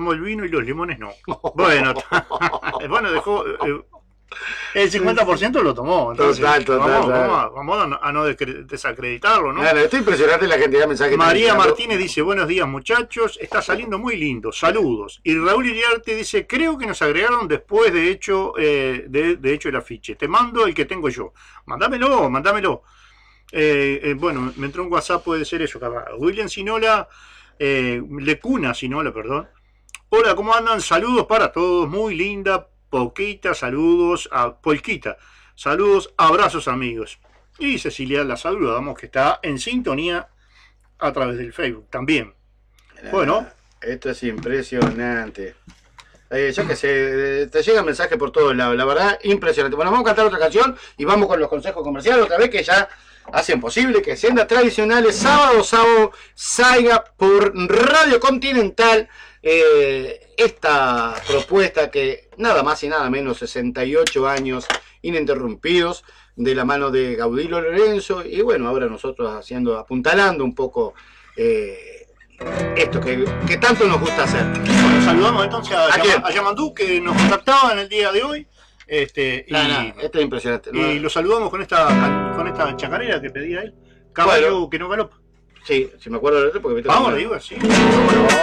amo el vino y los limones no. Bueno, bueno, dejó... el 50% lo tomó. Entonces, vamos a no desacreditarlo, ¿no? Claro, estoy impresionante la cantidad de mensajes. María Martínez dice, buenos días muchachos, está saliendo muy lindo, saludos. Y Raúl Iriarte dice, creo que nos agregaron después de hecho el afiche. Te mando el que tengo yo. Mándamelo. Bueno, me entró un WhatsApp, puede ser eso, capaz. William Sinola, Lecuna Sinola, perdón. Hola, ¿cómo andan? Saludos para todos, muy linda. Polquita, saludos a Polquita, saludos, abrazos amigos. Y Cecilia la saludamos, que está en sintonía a través del Facebook también. Bueno. Esto es impresionante. Yo qué sé, te llegan mensajes por todos lados, la verdad, impresionante. Bueno, vamos a cantar otra canción y vamos con los consejos comerciales otra vez, que ya hacen posible que Sendas Tradicionales, sábado, salga por Radio Continental. Esta propuesta que nada más y nada menos 68 años ininterrumpidos de la mano de Gaudilo Lorenzo, y bueno, ahora nosotros apuntalando un poco esto que tanto nos gusta hacer. Bueno, saludamos entonces a Yamandú, que nos contactaba en el día de hoy. Esto es impresionante. Y lo saludamos con esta chacarera que pedía él, Caballo que no galopa. Sí, si me acuerdo de eso porque vamos, le digo así.